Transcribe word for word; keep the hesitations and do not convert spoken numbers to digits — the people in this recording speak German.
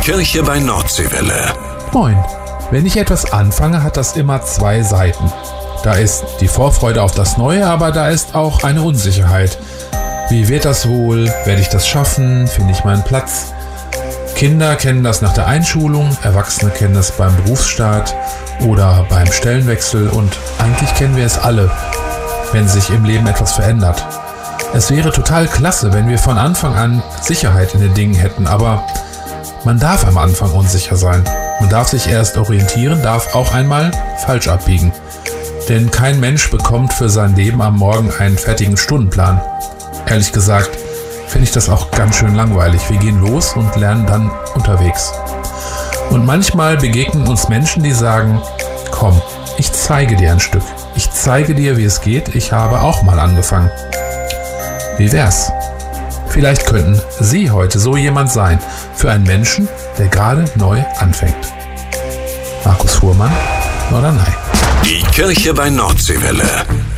Kirche bei Nordseewelle. Moin. Wenn ich etwas anfange, hat das immer zwei Seiten. Da ist die Vorfreude auf das Neue, aber da ist auch eine Unsicherheit. Wie wird das wohl? Werde ich das schaffen? Finde ich meinen Platz? Kinder kennen das nach der Einschulung, Erwachsene kennen das beim Berufsstart oder beim Stellenwechsel und eigentlich kennen wir es alle, wenn sich im Leben etwas verändert. Es wäre total klasse, wenn wir von Anfang an Sicherheit in den Dingen hätten, aber man darf am Anfang unsicher sein. Man darf sich erst orientieren, darf auch einmal falsch abbiegen. Denn kein Mensch bekommt für sein Leben am Morgen einen fertigen Stundenplan. Ehrlich gesagt, finde ich das auch ganz schön langweilig. Wir gehen los und lernen dann unterwegs. Und manchmal begegnen uns Menschen, die sagen, komm, ich zeige dir ein Stück. Ich zeige dir, wie es geht. Ich habe auch mal angefangen. Wie wär's? Vielleicht könnten Sie heute so jemand sein für einen Menschen, der gerade neu anfängt. Markus Fuhrmann, Norderney. Die Kirche bei Nordseewelle.